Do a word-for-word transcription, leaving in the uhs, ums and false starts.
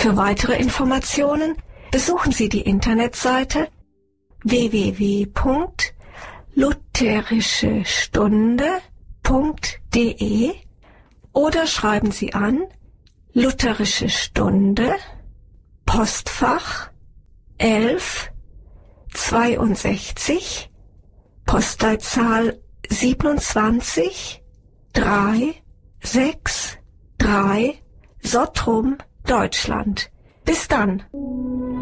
Für weitere Informationen besuchen Sie die Internetseite w w w punkt lutherische stunde punkt d e oder schreiben Sie an Lutherische Stunde, Postfach elf zweiundsechzig, Postleitzahl siebenundzwanzig drei sechs drei, Sottrum, Deutschland. Bis dann.